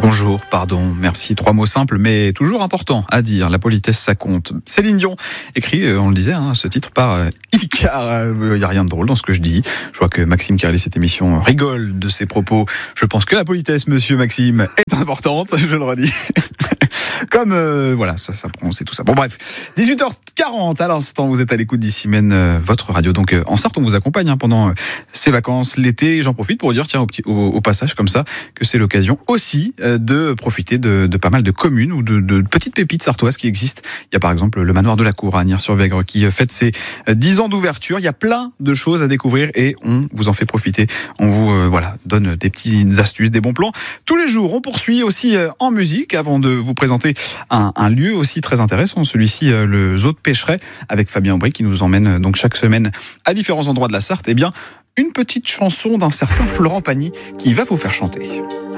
Bonjour, pardon, merci. 3 mots simples, mais toujours importants à dire. La politesse, ça compte. Céline Dion, écrit, on le disait, ce titre par Icar. Il n'y a rien de drôle dans ce que je dis. Je vois que Maxime, qui a réalisé cette émission, rigole de ses propos. Je pense que la politesse, monsieur Maxime, est importante, je le redis. Comme, voilà, ça prend, c'est tout ça. Bon, bref. 18h40 à l'instant, vous êtes à l'écoute d'Issimène, votre radio. Donc, en Sarthe, on vous accompagne pendant ces vacances, l'été. J'en profite pour dire, tiens, au passage, comme ça, que c'est l'occasion aussi de profiter de pas mal de communes ou de petites pépites sartoises qui existent. Il y a par exemple le manoir de la Cour à Agnières-sur-Vègre qui fête ses 10 ans d'ouverture. Il y a plein de choses à découvrir et on vous en fait profiter. On vous donne des petites astuces, des bons plans. Tous les jours, on poursuit aussi en musique avant de vous présenter un lieu aussi très intéressant, celui-ci le Zoo de Pêcheret avec Fabien Aubry qui nous emmène donc chaque semaine à différents endroits de la Sarthe. Eh bien, une petite chanson d'un certain Florent Pagny qui va vous faire chanter.